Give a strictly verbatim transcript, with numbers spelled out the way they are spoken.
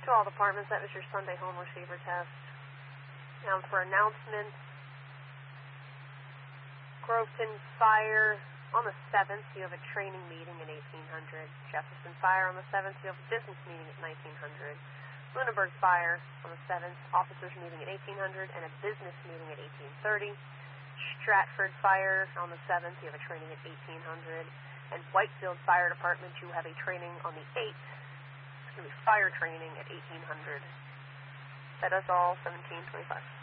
to all departments. That was your Sunday home receiver test. Now for announcements, Groveton Fire on the seventh, you have a training meeting at eighteen hundred. Jefferson Fire on the seventh, you have a business meeting at nineteen hundred. Lunenburg Fire on the seventh, officers meeting at eighteen hundred and a business meeting at eighteen thirty. Stratford Fire on the seventh, you have a training at eighteen hundred. And Whitefield Fire Department, you have a training on the eighth. It's going to be fire training at eighteen hundred. That is all, seventeen twenty-five.